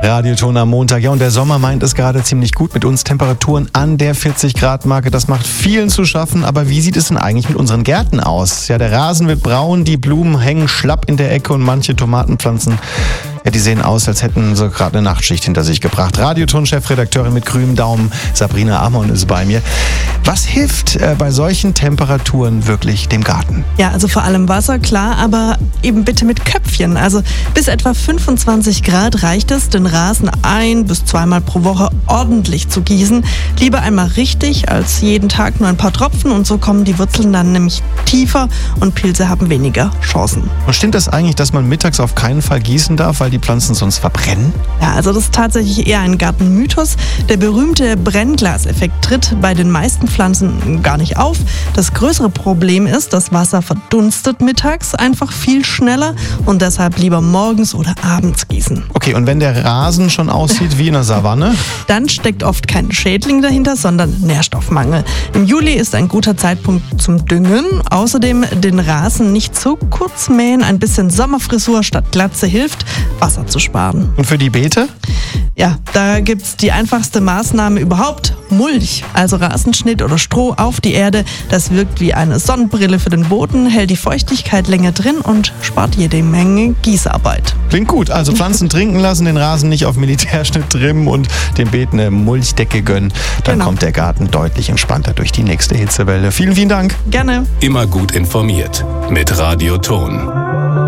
Radioton am Montag. Ja, und der Sommer meint es gerade ziemlich gut mit uns. Temperaturen an der 40-Grad-Marke. Das macht vielen zu schaffen. Aber wie sieht es denn eigentlich mit unseren Gärten aus? Ja, der Rasen wird braun, die Blumen hängen schlapp in der Ecke und manche Tomatenpflanzen, ja, die sehen aus, als hätten sie gerade eine Nachtschicht hinter sich gebracht. Radioton-Chefredakteurin mit grünem Daumen, Sabrina Amon, ist bei mir. Was hilft bei solchen Temperaturen wirklich dem Garten? Ja, also vor allem Wasser, klar, aber eben bitte mit Köpfchen. Also bis etwa 25 Grad reicht es, den Rasen 1- bis 2-mal pro Woche ordentlich zu gießen. Lieber einmal richtig, als jeden Tag nur ein paar Tropfen, und so kommen die Wurzeln dann nämlich tiefer und Pilze haben weniger Chancen. Und stimmt das eigentlich, dass man mittags auf keinen Fall gießen darf, weil die Pflanzen sonst verbrennen? Ja, also das ist tatsächlich eher ein Gartenmythos. Der berühmte Brennglaseffekt tritt bei den meisten Pflanzen gar nicht auf. Das größere Problem ist, das Wasser verdunstet mittags einfach viel schneller und deshalb lieber morgens oder abends gießen. Okay, und wenn der Rasen schon aussieht wie in der Savanne? Dann steckt oft kein Schädling dahinter, sondern Nährstoffmangel. Im Juli ist ein guter Zeitpunkt zum Düngen. Außerdem den Rasen nicht so kurz mähen. Ein bisschen Sommerfrisur statt Glatze hilft, Wasser zu sparen. Und für die Beete? Ja, da gibt's die einfachste Maßnahme überhaupt: Mulch. Also Rasenschnitt oder Stroh auf die Erde. Das wirkt wie eine Sonnenbrille für den Boden, hält die Feuchtigkeit länger drin und spart jede Menge Gießarbeit. Klingt gut. Also Pflanzen trinken lassen, den Rasen nicht auf Militärschnitt trimmen und dem Beet eine Mulchdecke gönnen. Dann kommt der Garten deutlich entspannter durch die nächste Hitzewelle. Vielen, vielen Dank. Gerne. Immer gut informiert mit Radioton.